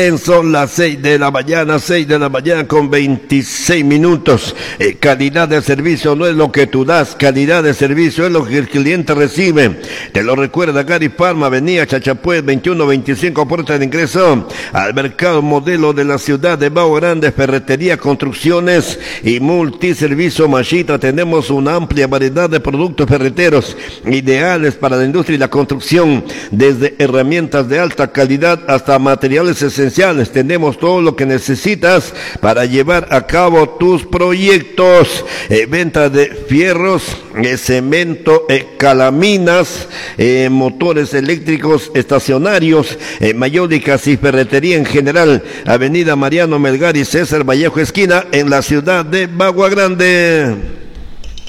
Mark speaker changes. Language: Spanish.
Speaker 1: Son las 6 de la mañana con 26 minutos. Calidad de servicio no es lo que tú das, calidad de servicio es lo que el cliente recibe. Te lo recuerda Gary Palma, Avenida Chachapués, 2125, puerta de ingreso al mercado modelo de la ciudad de Bagua Grande. Ferretería, construcciones y multiservicio Machita. Tenemos una amplia variedad de productos ferreteros ideales para la industria y la construcción, desde herramientas de alta calidad hasta materiales esenciales. Tenemos todo lo que necesitas para llevar a cabo tus proyectos. Venta de fierros, cemento, calaminas, motores eléctricos estacionarios, mayólicas y ferretería en general. Avenida Mariano Melgar y César Vallejo esquina en la ciudad de Bagua Grande.